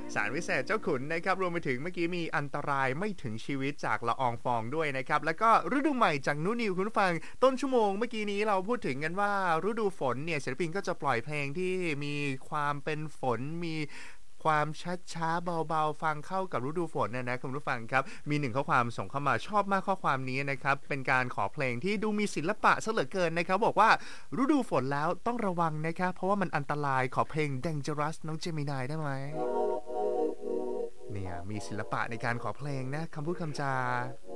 สารวิเศษเจ้าขุนนะครับรวมไปถึงเมื่อกี้มีอันตรายไม่ถึงชีวิตจากละอองฟองด้วยนะครับแล้วก็ฤดูใหม่จากนูนิวคุณผู้ฟังต้นชั่วโมงเมื่อกี้นี้เราพูดถึงกันว่าฤดูฝนเนี่ยศิลปินก็จะปล่อยเพลงที่มีความเป็นฝนมีความช้าๆเบาๆฟังเข้ากับฤดูฝนนะคุณผู้ฟังครับมีหนึ่งข้อความส่งเข้ามาชอบมากข้อความนี้นะครับเป็นการขอเพลงที่ดูมีศิลปะซะเหลือเกินนะครับบอกว่าฤดูฝนแล้วต้องระวังนะครับเพราะว่ามันอันตรายขอเพลง Dangerous น้องเจมินายได้ไหมเนี่ยมีศิลปะในการขอเพลงนะคำพูดคำจา